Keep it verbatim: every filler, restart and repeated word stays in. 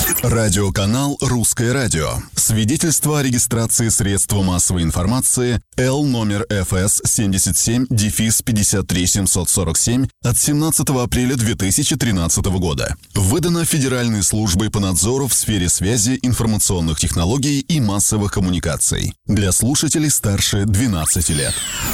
Радиоканал «Русское радио». Свидетельство о регистрации средства массовой информации Л номер эф эс семьдесят семь пятьдесят три семьсот сорок семь от семнадцатого апреля две тысячи тринадцатого года. Выдано Федеральной службой по надзору в сфере связи, информационных технологий и массовых коммуникаций. Для слушателей старше двенадцати лет.